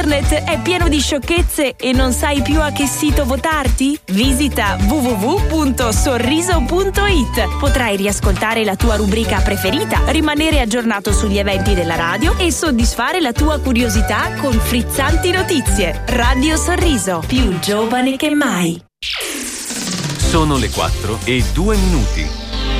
Internet è pieno di sciocchezze e non sai più a che sito votarti? Visita www.sorriso.it. Potrai riascoltare la tua rubrica preferita, rimanere aggiornato sugli eventi della radio e soddisfare la tua curiosità con frizzanti notizie. Radio Sorriso, più giovane che mai. Sono le 4:02.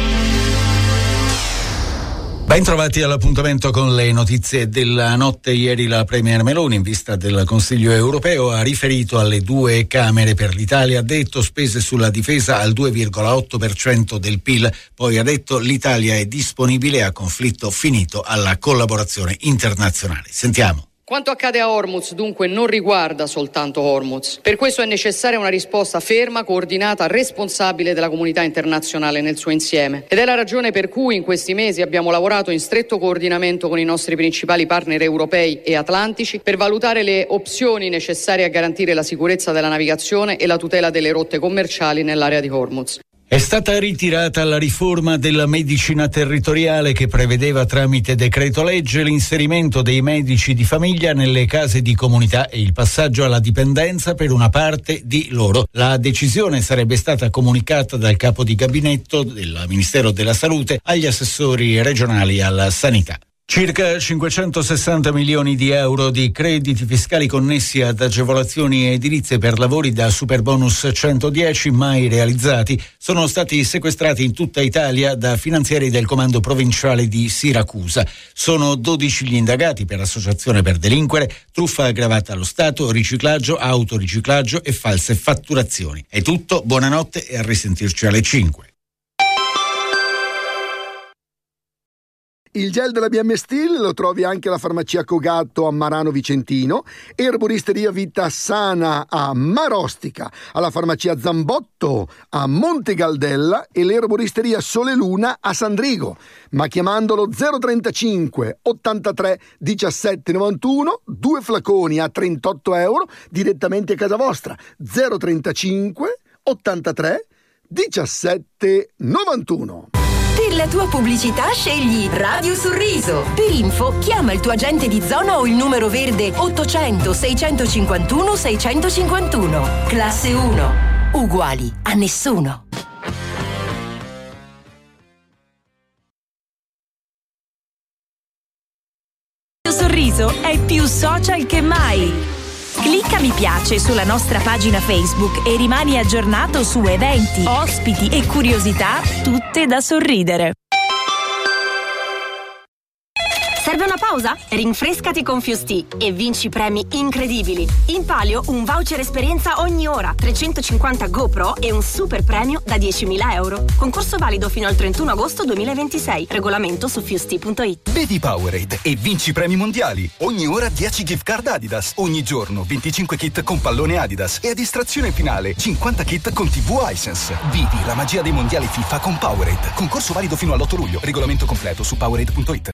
Ben trovati all'appuntamento con le notizie della notte. Ieri la Premier Meloni, in vista del Consiglio europeo, ha riferito alle due Camere per l'Italia, ha detto spese sulla difesa al 2,8% del PIL, poi ha detto l'Italia è disponibile a conflitto finito alla collaborazione internazionale. Sentiamo. Quanto accade a Hormuz dunque non riguarda soltanto Hormuz. Per questo è necessaria una risposta ferma, coordinata, responsabile della comunità internazionale nel suo insieme. Ed è la ragione per cui in questi mesi abbiamo lavorato in stretto coordinamento con i nostri principali partner europei e atlantici per valutare le opzioni necessarie a garantire la sicurezza della navigazione e la tutela delle rotte commerciali nell'area di Hormuz. È stata ritirata la riforma della medicina territoriale che prevedeva tramite decreto legge l'inserimento dei medici di famiglia nelle case di comunità e il passaggio alla dipendenza per una parte di loro. La decisione sarebbe stata comunicata dal capo di gabinetto del Ministero della Salute agli assessori regionali alla sanità. Circa 560 milioni di euro di crediti fiscali connessi ad agevolazioni edilizie per lavori da Superbonus 110 mai realizzati sono stati sequestrati in tutta Italia da finanzieri del comando provinciale di Siracusa. Sono 12 gli indagati per associazione per delinquere, truffa aggravata allo Stato, riciclaggio, autoriciclaggio e false fatturazioni. È tutto, buonanotte e a risentirci alle 5. Il gel della BM Steel lo trovi anche alla farmacia Cogatto a Marano Vicentino, erboristeria Vita Sana a Marostica, alla farmacia Zambotto a Monte Galdella e l'erboristeria Sole Luna a Sandrigo. Ma chiamandolo 035 83 17 91, 2 flaconi a 38 euro direttamente a casa vostra. 035 83 17 91. Per la tua pubblicità scegli Radio Sorriso. Per info chiama il tuo agente di zona o il numero verde 800 651 651. Classe 1. Uguali a nessuno. Radio Sorriso è più social che mai. Clicca mi piace sulla nostra pagina Facebook e rimani aggiornato su eventi, ospiti e curiosità, tutte da sorridere. Serve una pausa? Rinfrescati con Fusti e vinci premi incredibili. In palio un voucher esperienza ogni ora, 350 GoPro e un super premio da 10.000 euro. Concorso valido fino al 31 agosto 2026. Regolamento su fusti.it. Bevi Powerade e vinci premi mondiali. Ogni ora 10 gift card Adidas. Ogni giorno 25 kit con pallone Adidas. E a distrazione finale 50 kit con TV Hisense. Vivi la magia dei mondiali FIFA con Powerade. Concorso valido fino all'8 luglio. Regolamento completo su Powerade.it.